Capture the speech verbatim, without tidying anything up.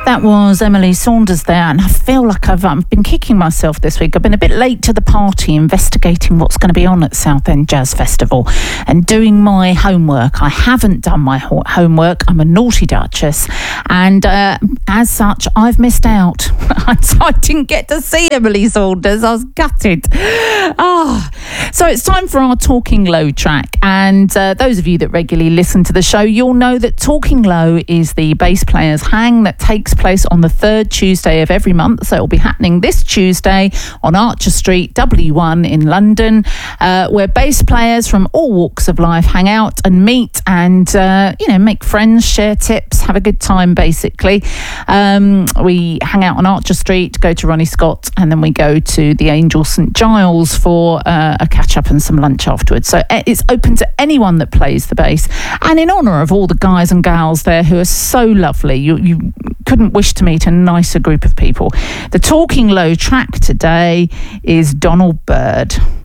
That was Emily Saunders there, and I feel like I've um, been kicking myself this week. I've been a bit late to the party investigating what's going to be on at Southend Jazz Festival and doing my homework. I haven't done my ho- homework. I'm a naughty Duchess, and uh, as such, I've missed out. So I didn't get to see Emily Saunders. I was gutted. Ah, so it's time for our Talking Low track, and uh, those of you that regularly listen to the show, you'll know that Talking Low is the bass players' hang that takes place on the third Tuesday of every month. So it'll be happening this Tuesday on Archer Street, W one in London, uh, where bass players from all walks of life hang out and meet and, uh, you know, make friends, share tips, have a good time, basically. Um, we hang out on Archer Street, go to Ronnie Scott, and then we go to the Angel St Giles for uh, a catch-up and some lunch afterwards. So it's open to anyone that plays the bass. And in honour of all the guys and gals there who are so lovely, you, you couldn't wish to meet a nicer group of people. The Talking Low track today is Donald Byrd.